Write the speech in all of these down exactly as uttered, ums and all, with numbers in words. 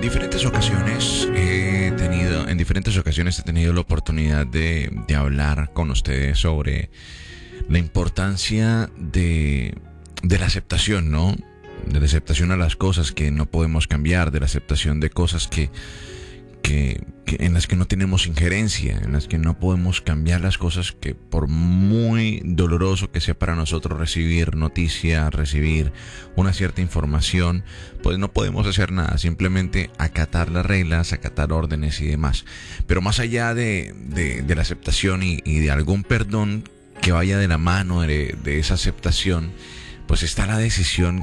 diferentes ocasiones he tenido, en diferentes ocasiones he tenido la oportunidad de, de hablar con ustedes sobre la importancia de, de la aceptación, ¿no? De la aceptación a las cosas que no podemos cambiar, de la aceptación de cosas que, que, que en las que no tenemos injerencia, en las que no podemos cambiar las cosas, que por muy doloroso que sea para nosotros recibir noticias, recibir una cierta información, pues no podemos hacer nada, simplemente acatar las reglas, acatar órdenes y demás. Pero más allá de, de, de la aceptación y, y de algún perdón que vaya de la mano de, de esa aceptación, pues está la decisión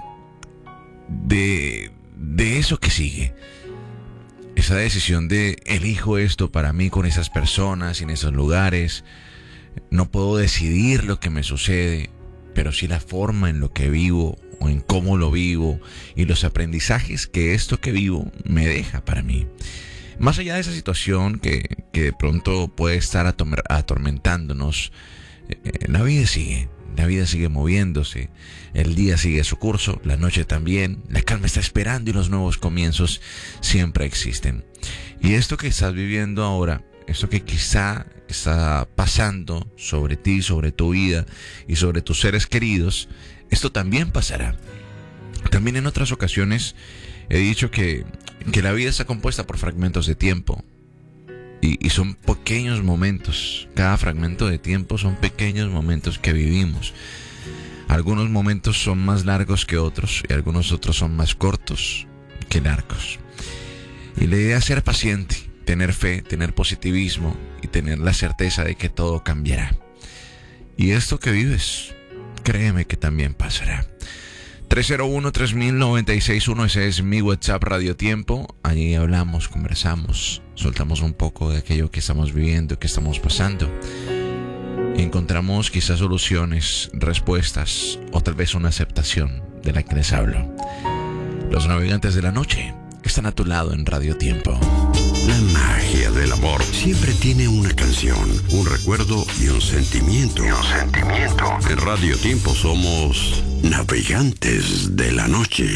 de, de eso que sigue. Esa decisión de elijo esto para mí con esas personas y en esos lugares. No puedo decidir lo que me sucede, pero sí la forma en lo que vivo o en cómo lo vivo y los aprendizajes que esto que vivo me deja para mí. Más allá de esa situación que, que de pronto puede estar atom- atormentándonos, eh, la vida sigue. La vida sigue moviéndose, el día sigue su curso, la noche también, la calma está esperando y los nuevos comienzos siempre existen. Y esto que estás viviendo ahora, esto que quizá está pasando sobre ti, sobre tu vida y sobre tus seres queridos, esto también pasará. También en otras ocasiones he dicho que, que la vida está compuesta por fragmentos de tiempo. Y, y son pequeños momentos, cada fragmento de tiempo son pequeños momentos que vivimos. Algunos momentos son más largos que otros y algunos otros son más cortos que largos. Y la idea es ser paciente, tener fe, tener positivismo y tener la certeza de que todo cambiará. Y esto que vives, créeme que también pasará. tres cero uno, tres mil, noventa y seis uno, ese es mi WhatsApp Radio Tiempo. Allí hablamos, conversamos, soltamos un poco de aquello que estamos viviendo, que estamos pasando. Encontramos quizás soluciones, respuestas o tal vez una aceptación de la que les hablo. Los navegantes de la noche están a tu lado en Radio Tiempo. La magia del amor siempre tiene una canción, un recuerdo y un sentimiento. Y un sentimiento. En Radio Tiempo somos navegantes de la noche.